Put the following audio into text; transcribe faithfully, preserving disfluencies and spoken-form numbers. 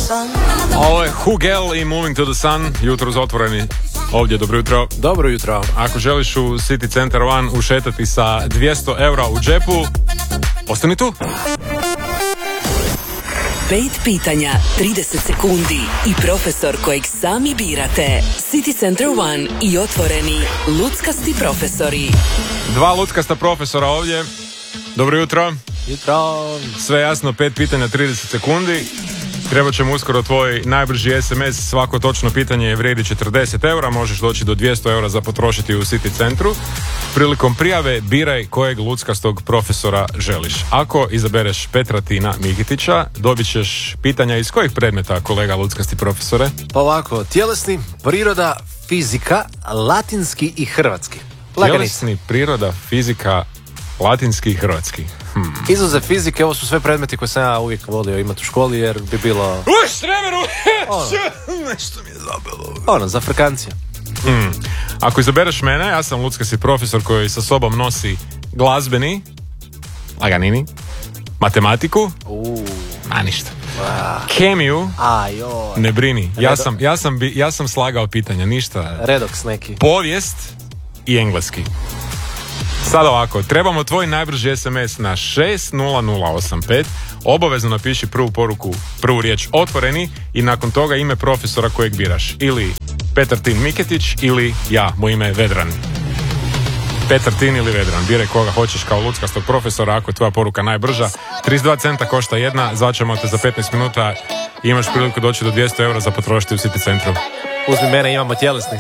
Ovo je Hugel i Moving to the Sun. Jutro za otvoreni. Ovdje, dobro jutro. Dobro jutro. Ako želiš u City Center One ušetati sa dvjesto eura u džepu, ostani tu. Pet pitanja, trideset sekundi i profesor kojeg sami birate. City Center One i otvoreni luckasti profesori. Dva luckasta profesora ovdje. Dobro jutro. Jutro. Sve jasno, pet pitanja, trideset sekundi. Trebat ćemo uskoro tvoj najbrži es em es. Svako točno pitanje vrijedi četrdeset eura. Možeš doći do dvjesto eura za potrošiti u City Centru. Prilikom prijave biraj kojeg luckastog profesora želiš. Ako izabereš Petra Tina Mikitića, dobit ćeš pitanja iz kojih predmeta, kolega luckasti profesore? Pa ovako, tjelesni, priroda, fizika, latinski i hrvatski. Laganica. Tjelesni, priroda, fizika, latinski i hrvatski. Hmm. Izuzev fizike, ovo su sve predmeti koje sam ja uvijek volio imati u školi, jer bi bilo... Uš, tremeru! Ono. Nešto mi je zabilo. Ono, za frkancija. Hmm. Ako izabereš mene, ja sam luckasti profesor koji sa sobom nosi glazbeni, laganini, matematiku, Uuu. a ništa. Ah. Kemiju, Ajoj. ne brini. Ja Redo- sam, ja, sam bi, ja sam slagao pitanja, ništa. Redoks neki. Povijest i engleski. Sad ovako, trebamo tvoj najbrži es em es na šest nula nula osam pet. Obavezno napiši prvu poruku, prvu riječ otvoreni i nakon toga ime profesora kojeg biraš. Ili Petar Tin Miketić ili ja, moje ime je Vedran. Petar Tin ili Vedran, biraj koga hoćeš kao luckastog profesora. Ako je tvoja poruka najbrža, trideset dva centa košta jedna, zvaćemo te za petnaest minuta i imaš priliku doći do dvjesto eura za potrošiti u City Centru. Uzmi mene, imamo tjelesni.